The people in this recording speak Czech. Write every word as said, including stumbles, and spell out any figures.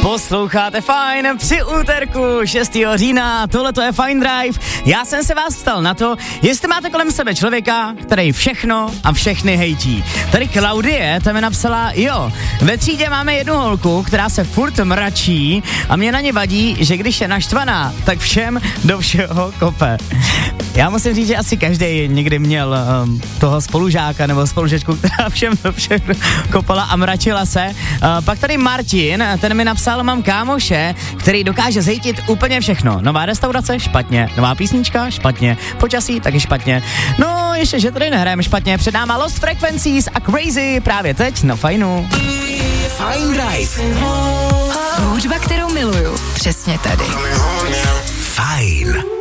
Posloucháte Fajn při úterku šestého října, tohle to je Fajn Drive. Já jsem se vás ptal na to, jestli máte kolem sebe člověka, který všechno a všechny hejtí. Tady Klaudie, ta mi napsala, jo, ve třídě máme jednu holku, která se furt mračí a mě na ně vadí, že když je naštvaná, tak všem do všeho kope. Já musím říct, že asi každý někdy měl um, toho spolužáka nebo spolužečku, která všem do všeho kopala a mračila se. Uh, pak tady Martin, ten mi napsal, mám kámoše, který dokáže zhejtit úplně všechno. Nová restaurace? Špatně. Nová písnička? Špatně. Počasí? Taky špatně. No, ještě, že tady nehrajeme špatně. Před náma Lost Frequencies a Crazy právě teď na Fajnu. Fajn Drive. Hudba, kterou miluju. Přesně tady. Fajn.